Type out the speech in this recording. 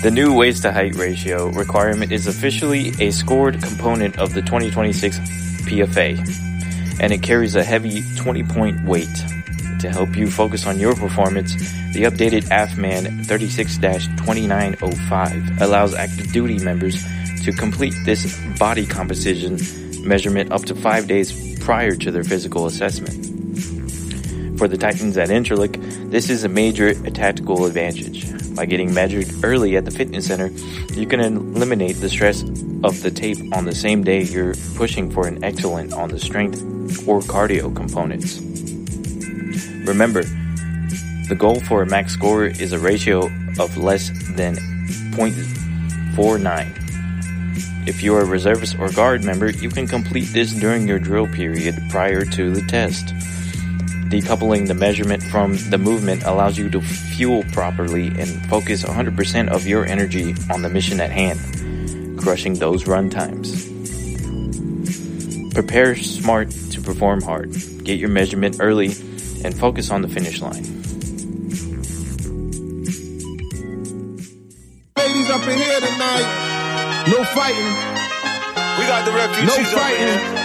The new waist to height ratio requirement is officially a scored component of the 2026 PFA, and it carries a heavy 20-point weight. To help you focus on your performance, the updated AFMAN 36-2905 allows active duty members to complete this body composition measurement up to 5 days prior to their physical assessment. For the Titans at Intralook, this is a major tactical advantage. By getting measured early at the fitness center, you can eliminate the stress of the tape on the same day you're pushing for an excellent on the strength or cardio components. Remember, the goal for a max score is a ratio of less than 0.49. If you are a reservist or guard member, you can complete this during your drill period prior to the test. Decoupling the measurement from the movement allows you to fuel properly and focus 100% of your energy on the mission at hand, crushing those run times. Prepare smart to perform hard. Get your measurement early and focus on the finish line. Ladies up in here tonight, no fighting. We got the refugees No fighting.